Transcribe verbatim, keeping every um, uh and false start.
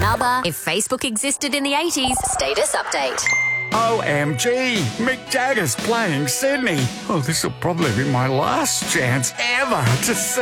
another. If Facebook existed in the eighties, status update. O M G, Mick Jagger's playing Sydney. Oh, this will probably be my last chance ever to see